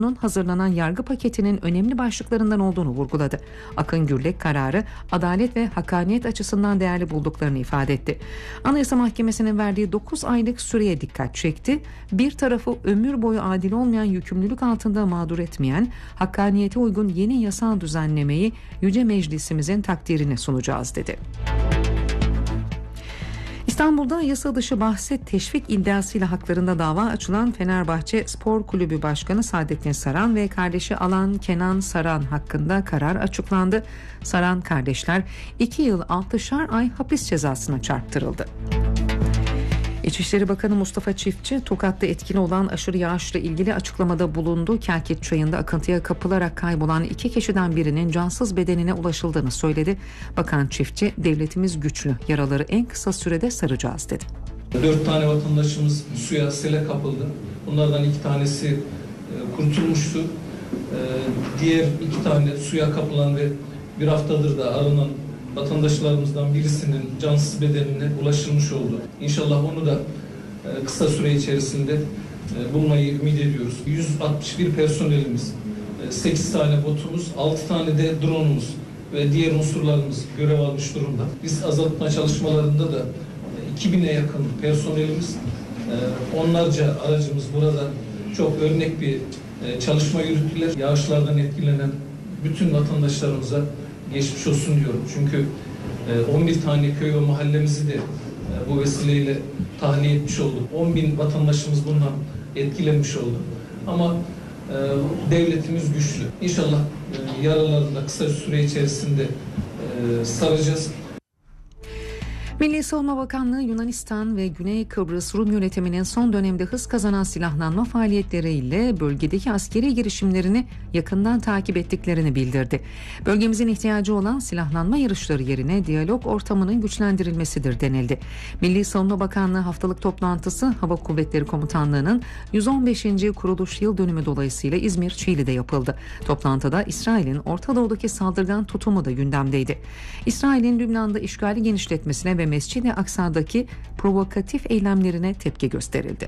hazırlanan yargı paketinin önemli başlıklarından olduğunu vurguladı. Akın Gürlek kararı adalet ve hakkaniyet açısından değerli bulduklarını ifade etti. Anayasa Mahkemesi'nin verdiği 9 aylık süreye dikkat çekti. Bir tarafı ömür boyu adil olmayan yükümlülük altında mağdur etmeyen, hakkaniyete uygun yeni yasal düzenlemeyi Yüce Meclisimizin takdirine sunacağız dedi. İstanbul'da yasa dışı bahse teşvik iddiasıyla haklarında dava açılan Fenerbahçe Spor Kulübü Başkanı Saadettin Saran ve kardeşi Alan Kenan Saran hakkında karar açıklandı. Saran kardeşler 2 yıl 6'şar ay hapis cezasına çarptırıldı. İçişleri Bakanı Mustafa Çiftçi, Tokat'ta etkili olan aşırı yağışla ilgili açıklamada bulundu. Kelkit Çayı'nda akıntıya kapılarak kaybolan 2 kişiden birinin cansız bedenine ulaşıldığını söyledi. Bakan Çiftçi, devletimiz güçlü, yaraları en kısa sürede saracağız dedi. 4 tane vatandaşımız suya, sele kapıldı. Bunlardan 2 tanesi kurtulmuştu. Diğer 2 tane suya kapılan ve bir haftadır da aranan vatandaşlarımızdan birisinin cansız bedenine ulaşılmış oldu. İnşallah onu da kısa süre içerisinde bulmayı ümit ediyoruz. 161 personelimiz, 8 tane botumuz, 6 tane de drone'umuz ve diğer unsurlarımız görev almış durumda. Biz azaltma çalışmalarında da 2000'e yakın personelimiz, onlarca aracımız burada çok örnek bir çalışma yürüttüler. Yağışlardan etkilenen bütün vatandaşlarımıza geçmiş olsun diyorum. Çünkü 11 tane köy ve mahallemizi de bu vesileyle tahliye etmiş olduk. 10.000 vatandaşımız bundan etkilenmiş oldu. Ama devletimiz güçlü. İnşallah yaralarını da kısa süre içerisinde saracağız. Milli Savunma Bakanlığı, Yunanistan ve Güney Kıbrıs Rum yönetiminin son dönemde hız kazanan silahlanma faaliyetleriyle bölgedeki askeri girişimlerini yakından takip ettiklerini bildirdi. Bölgemizin ihtiyacı olan silahlanma yarışları yerine diyalog ortamının güçlendirilmesidir denildi. Milli Savunma Bakanlığı haftalık toplantısı Hava Kuvvetleri Komutanlığı'nın 115. kuruluş yıl dönümü dolayısıyla İzmir Çiğli'de yapıldı. Toplantıda İsrail'in Orta Doğu'daki saldırgan tutumu da gündemdeydi. İsrail'in Lübnan'da işgali genişletmesine ve Mescid-i Aksa'daki provokatif eylemlerine tepki gösterildi.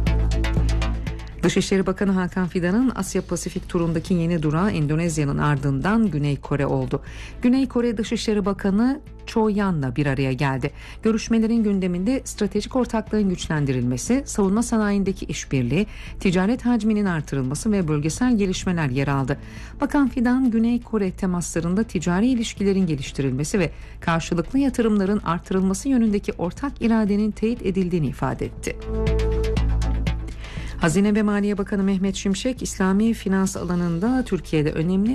Dışişleri Bakanı Hakan Fidan'ın Asya Pasifik turundaki yeni durağı Endonezya'nın ardından Güney Kore oldu. Güney Kore Dışişleri Bakanı Cho Yan'la bir araya geldi. Görüşmelerin gündeminde stratejik ortaklığın güçlendirilmesi, savunma sanayindeki işbirliği, ticaret hacminin artırılması ve bölgesel gelişmeler yer aldı. Bakan Fidan, Güney Kore temaslarında ticari ilişkilerin geliştirilmesi ve karşılıklı yatırımların artırılması yönündeki ortak iradenin teyit edildiğini ifade etti. Hazine ve Maliye Bakanı Mehmet Şimşek, İslami finans alanında Türkiye'de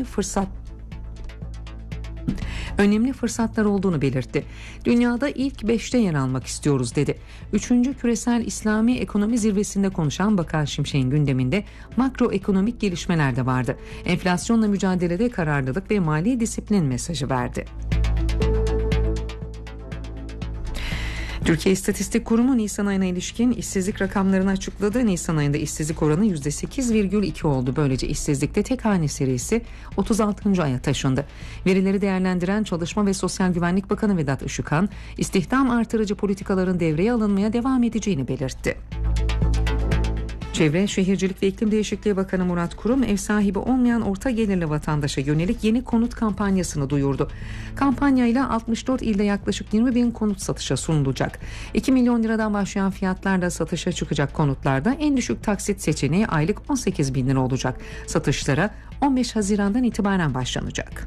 önemli fırsatlar olduğunu belirtti. Dünyada ilk 5'te yer almak istiyoruz dedi. 3. Küresel İslami Ekonomi Zirvesi'nde konuşan Bakan Şimşek'in gündeminde makroekonomik gelişmeler de vardı. Enflasyonla mücadelede kararlılık ve mali disiplin mesajı verdi. Türkiye İstatistik Kurumu Nisan ayına ilişkin işsizlik rakamlarını açıkladı. Nisan ayında işsizlik oranı %8,2 oldu. Böylece işsizlikte tek hane serisi 36. aya taşındı. Verileri değerlendiren Çalışma ve Sosyal Güvenlik Bakanı Vedat Işıkhan, istihdam artırıcı politikaların devreye alınmaya devam edeceğini belirtti. Çevre, Şehircilik ve İklim Değişikliği Bakanı Murat Kurum, ev sahibi olmayan orta gelirli vatandaşa yönelik yeni konut kampanyasını duyurdu. Kampanyayla 64 ilde yaklaşık 20.000 konut satışa sunulacak. 2 milyon liradan başlayan fiyatlarla satışa çıkacak konutlarda en düşük taksit seçeneği aylık 18.000 lira olacak. Satışlara 15 Haziran'dan itibaren başlanacak.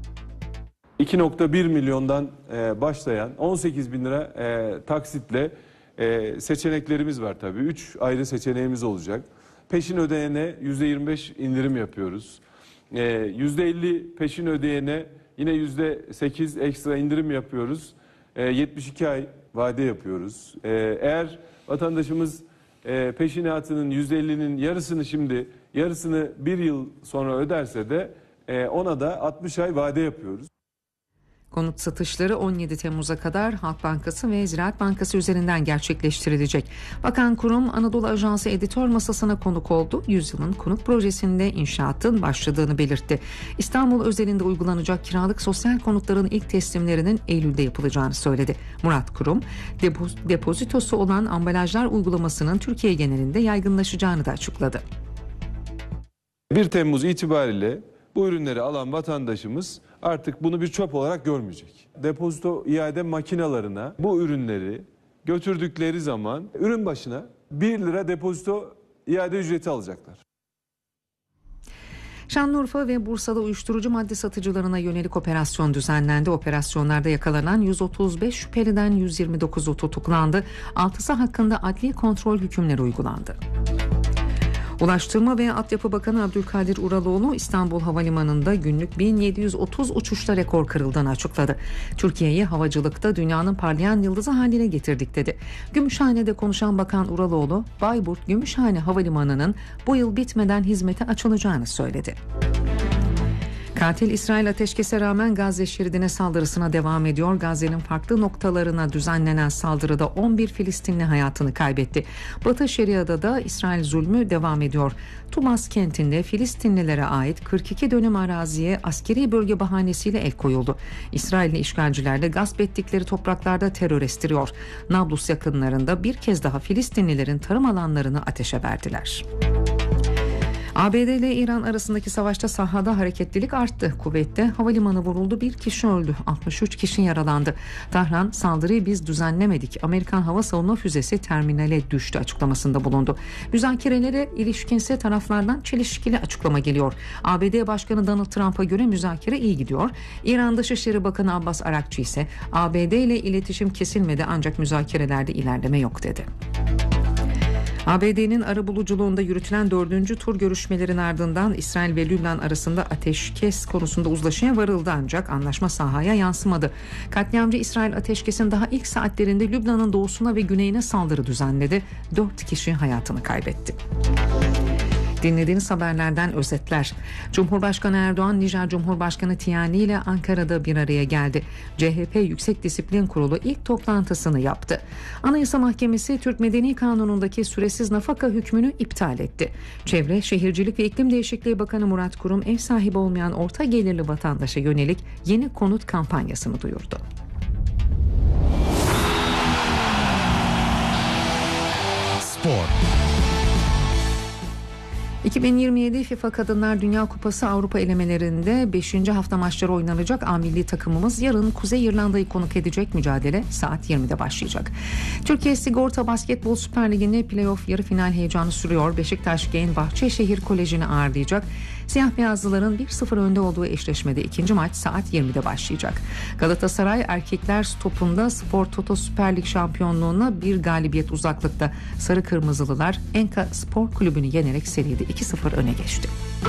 2,1 milyondan başlayan 18.000 lira taksitle seçeneklerimiz var tabii. 3 ayrı seçeneğimiz olacak. Peşin ödeyene %25 indirim yapıyoruz. %50 peşin ödeyene yine %8 ekstra indirim yapıyoruz. 72 ay vade yapıyoruz. Eğer vatandaşımız peşinatının %50'nin yarısını şimdi, yarısını bir yıl sonra öderse de ona da 60 ay vade yapıyoruz. Konut satışları 17 Temmuz'a kadar Halk Bankası ve Ziraat Bankası üzerinden gerçekleştirilecek. Bakan Kurum, Anadolu Ajansı editör masasına konuk oldu. Yüzyılın konut projesinde inşaatın başladığını belirtti. İstanbul özelinde uygulanacak kiralık sosyal konutların ilk teslimlerinin Eylül'de yapılacağını söyledi. Murat Kurum, depozitosu olan ambalajlar uygulamasının Türkiye genelinde yaygınlaşacağını da açıkladı. 1 Temmuz itibariyle bu ürünleri alan vatandaşımız artık bunu bir çöp olarak görmeyecek. Depozito iade makinalarına bu ürünleri götürdükleri zaman ürün başına 1 lira depozito iade ücreti alacaklar. Şanlıurfa ve Bursa'da uyuşturucu madde satıcılarına yönelik operasyon düzenlendi. Operasyonlarda yakalanan 135 şüpheliden 129'u tutuklandı. 6'sı hakkında adli kontrol hükümleri uygulandı. Ulaştırma ve Altyapı Bakanı Abdülkadir Uraloğlu İstanbul Havalimanı'nda günlük 1730 uçuşta rekor kırıldığını açıkladı. Türkiye'yi havacılıkta dünyanın parlayan yıldızı haline getirdik dedi. Gümüşhane'de konuşan Bakan Uraloğlu, Bayburt Gümüşhane Havalimanı'nın bu yıl bitmeden hizmete açılacağını söyledi. Katil İsrail ateşkese rağmen Gazze şeridine saldırısına devam ediyor. Gazze'nin farklı noktalarına düzenlenen saldırıda 11 Filistinli hayatını kaybetti. Batı Şeria'da da İsrail zulmü devam ediyor. Tumas kentinde Filistinlilere ait 42 dönüm araziye askeri bölge bahanesiyle el koyuldu. İsrailli işgalciler de gasp ettikleri topraklarda terör estiriyor. Nablus yakınlarında bir kez daha Filistinlilerin tarım alanlarını ateşe verdiler. ABD ile İran arasındaki savaşta sahada hareketlilik arttı. Kuveyt'te havalimanı vuruldu, 1 kişi öldü, 63 kişi yaralandı. Tahran, saldırıyı biz düzenlemedik, Amerikan hava savunma füzesi terminale düştü açıklamasında bulundu. Müzakerelere ilişkinse taraflardan çelişkili açıklama geliyor. ABD Başkanı Donald Trump'a göre müzakere iyi gidiyor. İran Dışişleri Bakanı Abbas Arakçı ise ABD ile iletişim kesilmedi ancak müzakerelerde ilerleme yok dedi. ABD'nin arabuluculuğunda yürütülen 4. tur görüşmelerin ardından İsrail ve Lübnan arasında ateşkes konusunda uzlaşıya varıldı ancak anlaşma sahaya yansımadı. Katliamcı İsrail ateşkesin daha ilk saatlerinde Lübnan'ın doğusuna ve güneyine saldırı düzenledi. 4 kişi hayatını kaybetti. Dinlediğiniz haberlerden özetler. Cumhurbaşkanı Erdoğan, Nijer Cumhurbaşkanı Tiani ile Ankara'da bir araya geldi. CHP Yüksek Disiplin Kurulu ilk toplantısını yaptı. Anayasa Mahkemesi Türk Medeni Kanunu'ndaki süresiz nafaka hükmünü iptal etti. Çevre, Şehircilik ve İklim Değişikliği Bakanı Murat Kurum, ev sahibi olmayan orta gelirli vatandaşa yönelik yeni konut kampanyasını duyurdu. Spor. 2027 FIFA Kadınlar Dünya Kupası Avrupa elemelerinde 5. hafta maçları oynanacak. A milli takımımız yarın Kuzey İrlanda'yı konuk edecek, mücadele saat 20'de başlayacak. Türkiye Sigorta Basketbol Süper Ligi'nde playoff yarı final heyecanı sürüyor. Beşiktaş Gen Bahçeşehir Koleji'ni ağırlayacak. Siyah beyazlıların 1-0 önde olduğu eşleşmede ikinci maç saat 20'de başlayacak. Galatasaray erkekler topunda Spor Toto Süper Lig şampiyonluğuna bir galibiyet uzaklıkta. Sarı Kırmızılılar Enka Spor Kulübü'nü yenerek seride 2-0 öne geçti.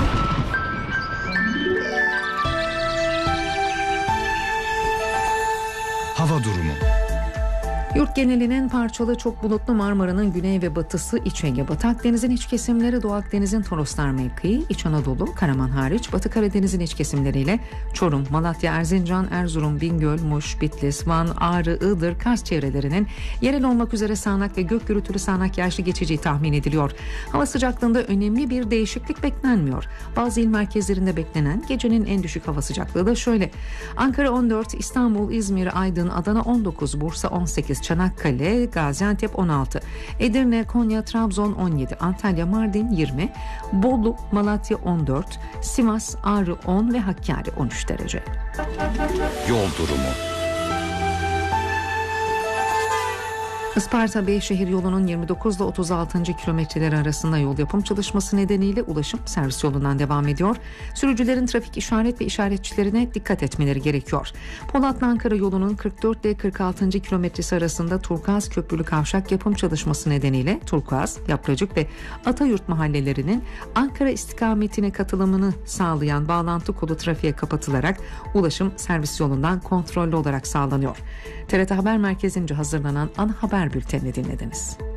Hava durumu. Yurt genelinin parçalı çok bulutlu Marmara'nın güney ve batısı, İç Ege, Batı Akdeniz'in iç kesimleri, Doğu Akdeniz'in Toroslar mevkii, İç Anadolu, Karaman hariç, Batı Karadeniz'in iç kesimleriyle Çorum, Malatya, Erzincan, Erzurum, Bingöl, Muş, Bitlis, Van, Ağrı, Iğdır, Kars çevrelerinin yerel olmak üzere sağanak ve gök gürültülü sağanak yağışlı geçeceği tahmin ediliyor. Hava sıcaklığında önemli bir değişiklik beklenmiyor. Bazı il merkezlerinde beklenen gecenin en düşük hava sıcaklığı da şöyle: Ankara 14, İstanbul, İzmir, Aydın, Adana 19, Bursa 18, Çanakkale, Gaziantep 16, Edirne, Konya, Trabzon 17, Antalya, Mardin 20, Bolu, Malatya 14, Sivas, Ağrı 10 ve Hakkari 13 derece. Yol durumu. Isparta Beyşehir yolunun 29 ile 36. kilometreleri arasında yol yapım çalışması nedeniyle ulaşım servis yolundan devam ediyor. Sürücülerin trafik işaret ve işaretçilerine dikkat etmeleri gerekiyor. Polatlı Ankara yolunun 44 ile 46. kilometresi arasında Turkuaz Köprülü Kavşak yapım çalışması nedeniyle Turkuaz, Yapracık ve Atayurt mahallelerinin Ankara istikametine katılımını sağlayan bağlantı kolu trafiğe kapatılarak ulaşım servis yolundan kontrollü olarak sağlanıyor. TRT Haber Merkezi'nce hazırlanan ana haber bültenini dinlediniz.